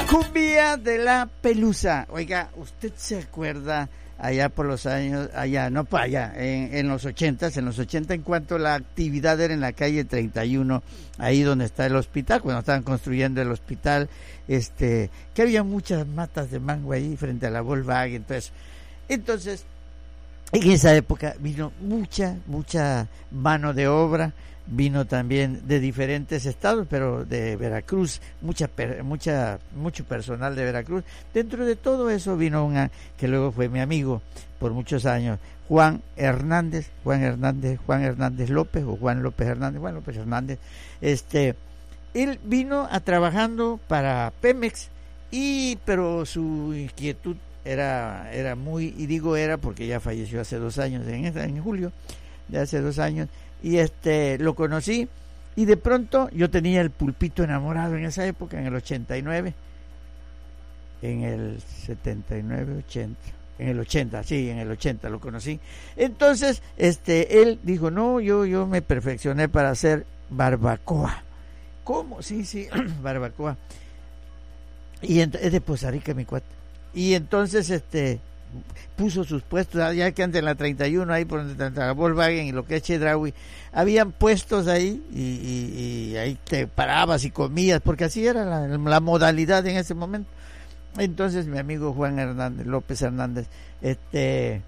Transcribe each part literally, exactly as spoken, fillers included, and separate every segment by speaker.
Speaker 1: Cumbia de la Pelusa. Oiga, ¿usted se acuerda allá por los años, allá, no para allá, en, en los ochentas, en los ochenta, en cuanto la actividad era en la calle treinta y uno, ahí donde está el hospital, cuando estaban construyendo el hospital, este, que había muchas matas de mango ahí frente a la Volkswagen, entonces, entonces, en esa época vino mucha, mucha mano de obra, vino también de diferentes estados, pero de Veracruz, mucha, mucha, mucho personal de Veracruz. Dentro de todo eso vino una que luego fue mi amigo por muchos años, Juan Hernández, Juan Hernández, Juan Hernández López o Juan López Hernández, Juan López Hernández. Este, él vino a trabajando para Pemex y, pero su inquietud era, era muy, y digo era porque ya falleció hace dos años, en, en julio de hace dos años. Y este lo conocí y de pronto yo tenía el Pulpito enamorado en esa época, en el ochenta y nueve, en el setenta y nueve, ochenta, en el ochenta, sí, en el ochenta lo conocí. Entonces, este él dijo, "No, yo yo me perfeccioné para hacer barbacoa." ¿Cómo? Sí, sí, barbacoa. Y ent- es de Poza Rica, mi cuate. Y entonces este puso sus puestos, ya que antes en la treinta y uno, ahí por donde está la Volkswagen y lo que es Chedraui, habían puestos ahí y, y, y ahí te parabas y comías, porque así era la, la modalidad en ese momento. Entonces mi amigo Juan Hernández, López Hernández, este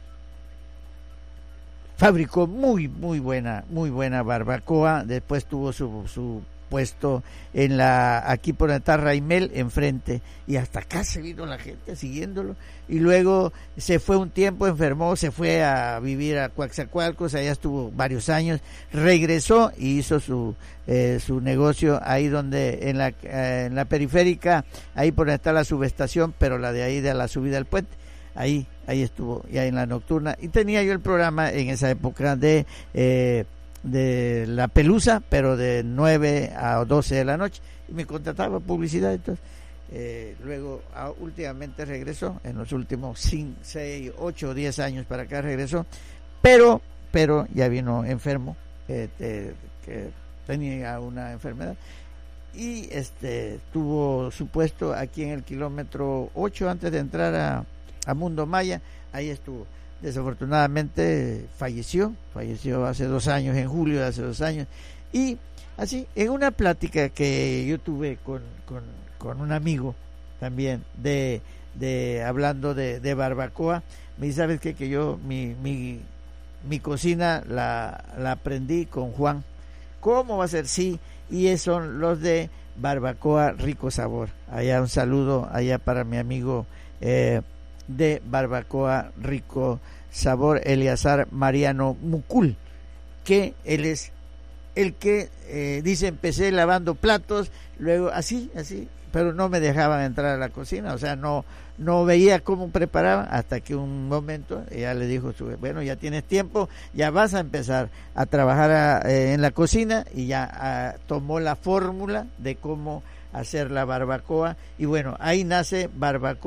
Speaker 1: fabricó muy, muy buena, muy buena barbacoa. Después tuvo su, su puesto en la, aquí por donde está Raimel, enfrente, y hasta acá se vino la gente siguiéndolo, y luego se fue un tiempo, enfermó, se fue a vivir a Coaxacualcos, allá estuvo varios años, regresó y hizo su eh, su negocio ahí donde, en la, eh, en la periférica, ahí por donde está la subestación, pero la de ahí de la subida al puente, ahí, ahí estuvo, ya en la nocturna, y tenía yo el programa en esa época de eh, de La Pelusa, pero de nueve a doce de la noche, y me contrataba publicidad. Entonces eh, luego a, últimamente regresó, en los últimos cinco, seis, ocho o diez años para acá regresó, pero pero ya vino enfermo, eh, eh, que tenía una enfermedad, y este tuvo su puesto aquí en el kilómetro ocho antes de entrar a, a Mundo Maya, ahí estuvo. Desafortunadamente falleció, falleció hace dos años, en julio de hace dos años, y así, en una plática que yo tuve con, con, con un amigo también, de, de hablando de, de barbacoa, me dice, ¿sabes qué? Que yo, mi, mi, mi cocina la, la aprendí con Juan. ¿Cómo va a ser? Sí, y esos son los de Barbacoa Rico Sabor. Allá un saludo, allá para mi amigo eh, de Barbacoa Rico Sabor, Eleazar Mariano Mucul, que él es el que eh, dice, empecé lavando platos, luego así, así, pero no me dejaban entrar a la cocina, o sea, no no veía cómo preparaban, hasta que un momento ella le dijo, bueno, ya tienes tiempo, ya vas a empezar a trabajar a, eh, en la cocina, y ya a, tomó la fórmula de cómo hacer la barbacoa, y bueno, ahí nace Barbacoa